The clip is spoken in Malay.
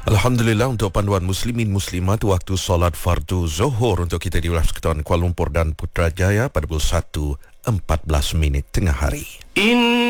Alhamdulillah untuk panduan muslimin muslimat waktu solat fardu Zuhur untuk kita di wilayah Persekutuan Kuala Lumpur dan Putrajaya pada pukul 1.14 tengah hari.